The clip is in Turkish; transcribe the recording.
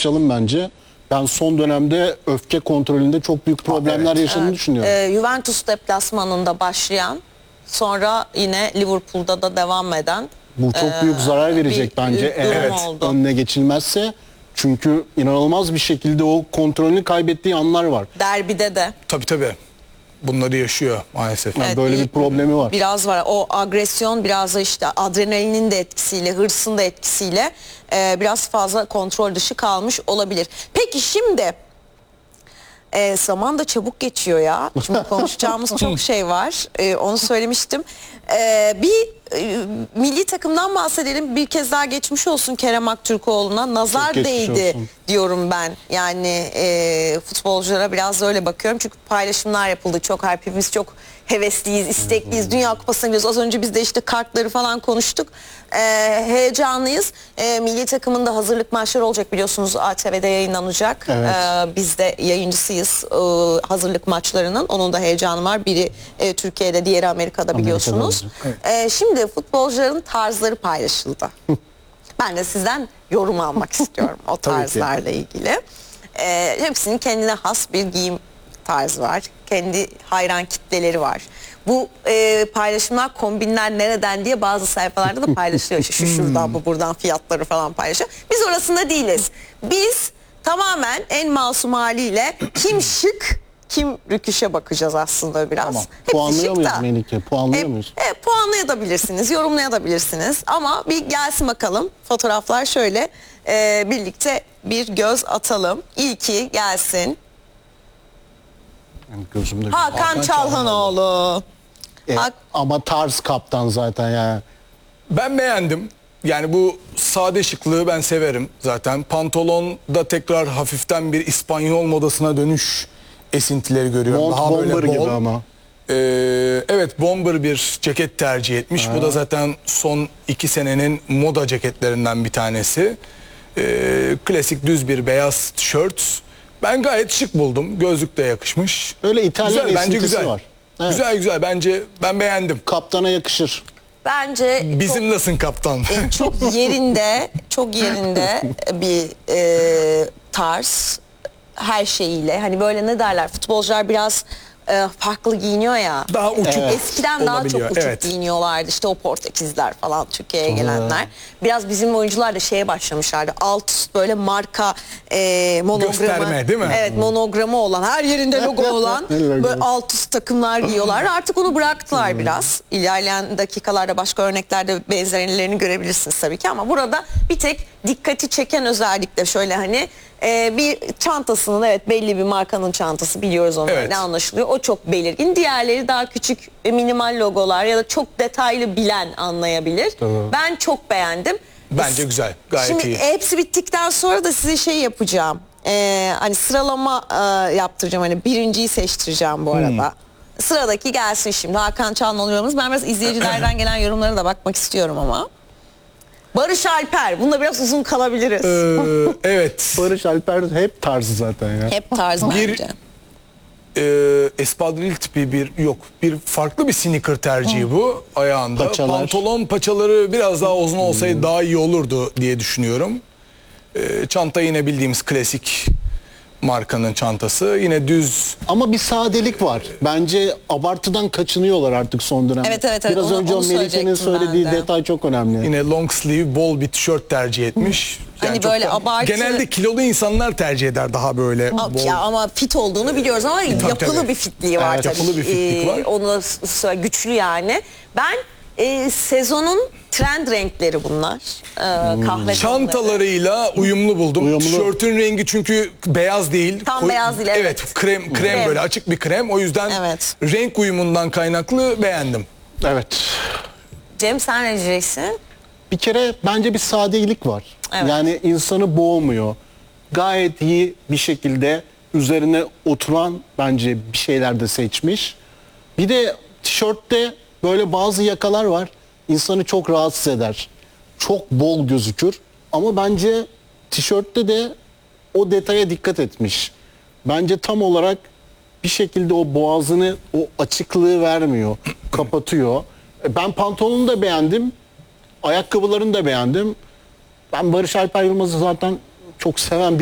tartışalım bence. Ben son dönemde öfke kontrolünde çok büyük problemler yaşadığını düşünüyorum. Juventus deplasmanında başlayan, sonra yine Liverpool'da da devam eden Bu çok büyük zarar verecek bence eğer oldu. önüne geçilmezse. Çünkü inanılmaz bir şekilde o kontrolünü kaybettiği anlar var. Derbide de. Tabii. Bunları yaşıyor maalesef. Yani böyle bir problemi var. Biraz var. O agresyon biraz da işte adrenalinin de etkisiyle, hırsın da etkisiyle biraz fazla kontrol dışı kalmış olabilir. Peki şimdi zaman da çabuk geçiyor ya. Şimdi konuşacağımız çok şey var. Onu söylemiştim. Milli takımdan bahsedelim. Bir kez daha geçmiş olsun Kerem Aktürkoğlu'na. Nazar değdi olsun diyorum ben. Yani futbolculara biraz da öyle bakıyorum. Çünkü paylaşımlar yapıldı. Hepimiz çok hevesliyiz, istekliyiz. Dünya Kupası'na gidiyoruz. Az önce biz de işte kartları falan konuştuk. Heyecanlıyız. Milli takımın da hazırlık maçları olacak biliyorsunuz. ATV'de yayınlanacak. Evet. Biz de yayıncısıyız hazırlık maçlarının. Onun da heyecanı var. Biri Türkiye'de, diğeri Amerika'da biliyorsunuz. Şimdi futbolcuların tarzları paylaşıldı. Ben de sizden yorum almak istiyorum o tarzlarla ilgili. Hepsinin kendine has bir giyim tarzı var. Kendi hayran kitleleri var. Bu paylaşımlar, kombinler nereden diye bazı sayfalarda da paylaşılıyor. Şu şuradan, bu buradan fiyatları falan paylaşıyor. Biz orasında değiliz. Biz tamamen en masum haliyle kim şık, kim rüküşe bakacağız aslında biraz. Tamam. Puanlıyor muyuz Melike? Puanlıyor muyuz? Puanlayabilirsiniz, yorumlayabilirsiniz. Ama bir gelsin bakalım. Fotoğraflar şöyle. Birlikte bir göz atalım. İlki gelsin. Yani Hakan Çalhanoğlu. Ama tarz kaptan zaten yani. Ben beğendim. Yani bu sade şıklığı ben severim zaten. Pantolonda tekrar hafiften bir İspanyol modasına dönüş esintileri görüyorum. Daha Bomber böyle bol gibi ama. Evet, bomber bir ceket tercih etmiş. Bu da zaten son 2 senenin moda ceketlerinden bir tanesi. Klasik düz bir beyaz tişört. Ben gayet şık buldum. Gözlük de yakışmış. Öyle İtalyan güzel, bence esintisi güzel. var. Evet. Güzel. Bence ben beğendim. Kaptana yakışır. Bence Bizimlesin kaptan. çok yerinde bir tarz, her şeyiyle. Hani böyle ne derler, futbolcular biraz farklı giyiniyor ya. Daha uçuk. Eskiden daha çok uçuk giyiniyorlardı. İşte o Portekizler falan, Türkiye'ye gelenler. Biraz bizim oyuncular da şeye başlamışlardı. Alt üst böyle marka monogramı. Gösterme değil mi? Evet, monogramı olan, her yerinde logo olan böyle alt üst takımlar giyiyorlar. Artık onu bıraktılar biraz. İlerleyen dakikalarda başka örneklerde benzerlerini görebilirsiniz tabii ki, ama burada bir tek dikkati çeken özellikle şöyle hani bir çantasının, evet, belli bir markanın çantası, biliyoruz onu, ne anlaşılıyor. O çok belirgin. Diğerleri daha küçük minimal logolar ya da çok detaylı bilen anlayabilir. Ben çok beğendim. Bence güzel. Gayet Şimdi iyi. hepsi bittikten sonra da size şey yapacağım. Hani sıralama yaptıracağım. Hani birinciyi seçtireceğim bu arada. Sıradaki gelsin şimdi. Hakan Çalhanoğlu yorumumuz. Ben biraz izleyicilerden gelen yorumlara da bakmak istiyorum ama. Barış Alper. Bunda biraz uzun kalabiliriz. Evet. Barış Alper hep tarzı zaten ya. Hep tarz bence. Espadrille tipi bir farklı bir sneaker tercihi bu ayağında. Paçalar. Pantolon paçaları biraz daha uzun olsaydı daha iyi olurdu diye düşünüyorum. Çanta yine bildiğimiz klasik markanın çantası. Yine düz. Ama bir sadelik var. Bence abartıdan kaçınıyorlar artık son dönemde. Evet. Biraz önce o Melike'nin söylediği detay çok önemli. Yine long sleeve bol bir tişört tercih etmiş. Hani böyle abartı. Genelde kilolu insanlar tercih eder daha böyle bol. Ya ama fit olduğunu biliyoruz ama yapılı bir fitliği var tabii. Yapılı bir fitlik var. Onu güçlü yani. Ben sezonun trend renkleri bunlar. Kahve Çantalarıyla uyumlu buldum. Tişörtün rengi çünkü beyaz değil. Tam beyaz değil. Evet, krem böyle açık bir krem. O yüzden renk uyumundan kaynaklı beğendim. Evet. Cem, sen ne diyeceksin? Bir kere bence bir sadelik var. Yani insanı boğmuyor. Gayet iyi bir şekilde üzerine oturan bence bir şeyler de seçmiş. Bir de tişörtte böyle bazı yakalar var. İnsanı çok rahatsız eder. Çok bol gözükür. Ama bence tişörtte de o detaya dikkat etmiş. Bence tam olarak bir şekilde o boğazını, o açıklığı vermiyor. Kapatıyor. Ben pantolonu da beğendim. Ayakkabılarını da beğendim. Ben Barış Alper Yılmaz'ı zaten çok seven bir